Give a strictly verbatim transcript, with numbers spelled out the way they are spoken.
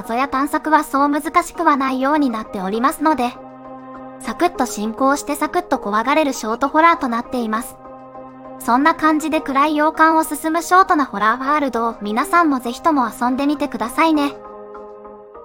謎や探索はそう難しくはないようになっておりますので、サクッと進行してサクッと怖がれるショートホラーとなっています。そんな感じで暗い洋館を進むショートなホラーワールドを皆さんもぜひとも遊んでみてくださいね。